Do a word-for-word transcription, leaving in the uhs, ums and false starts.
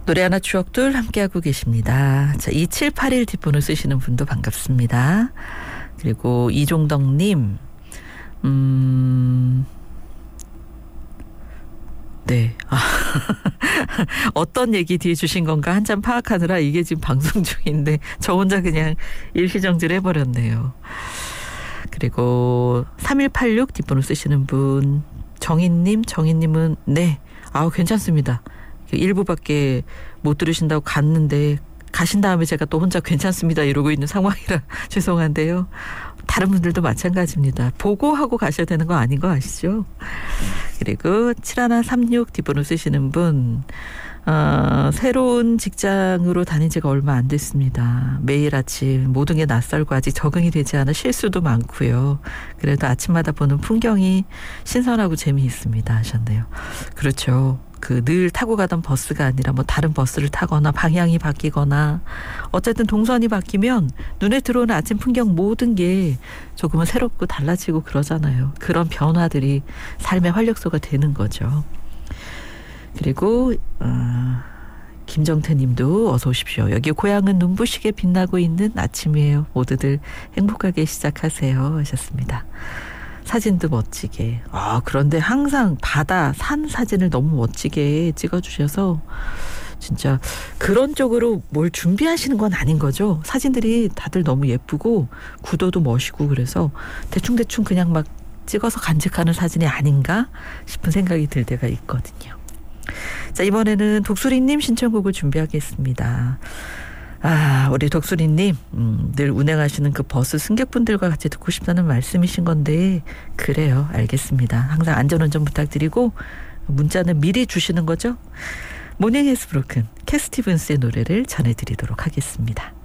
노래 하나 추억들 함께하고 계십니다. 자, 이칠팔일 뒷번호 쓰시는 분도 반갑습니다. 그리고 이종덕님, 음, 네. 아, 어떤 얘기 뒤에 주신 건가 한참 파악하느라 이게 지금 방송 중인데 저 혼자 그냥 일시정지를 해버렸네요. 그리고 삼일팔육 뒷번호 쓰시는 분, 정인님, 정인님은 네, 아우 괜찮습니다. 일부밖에 못 들으신다고 갔는데 가신 다음에 제가 또 혼자 괜찮습니다 이러고 있는 상황이라 죄송한데요. 다른 분들도 마찬가지입니다. 보고하고 가셔야 되는 거 아닌 거 아시죠? 그리고 칠일삼육 뒷번호 쓰시는 분, 어, 새로운 직장으로 다닌 지가 얼마 안 됐습니다. 매일 아침 모든 게 낯설고 아직 적응이 되지 않아 실수도 많고요. 그래도 아침마다 보는 풍경이 신선하고 재미있습니다 하셨네요. 그렇죠. 그 늘 타고 가던 버스가 아니라 뭐 다른 버스를 타거나 방향이 바뀌거나 어쨌든 동선이 바뀌면 눈에 들어오는 아침 풍경 모든 게 조금은 새롭고 달라지고 그러잖아요. 그런 변화들이 삶의 활력소가 되는 거죠. 그리고 어, 김정태 님도 어서 오십시오. 여기 고향은 눈부시게 빛나고 있는 아침이에요. 모두들 행복하게 시작하세요 하셨습니다. 사진도 멋지게. 아, 그런데 항상 바다, 산 사진을 너무 멋지게 찍어주셔서 진짜 그런 쪽으로 뭘 준비하시는 건 아닌 거죠. 사진들이 다들 너무 예쁘고 구도도 멋있고 그래서 대충대충 그냥 막 찍어서 간직하는 사진이 아닌가 싶은 생각이 들 때가 있거든요. 자, 이번에는 독수리님 신청곡을 준비하겠습니다. 아, 우리 독수리님, 음, 늘 운행하시는 그 버스 승객분들과 같이 듣고 싶다는 말씀이신 건데, 그래요. 알겠습니다. 항상 안전운전 부탁드리고, 문자는 미리 주시는 거죠? 모닝 헤스 브로큰, 캣 스티븐스의 노래를 전해드리도록 하겠습니다.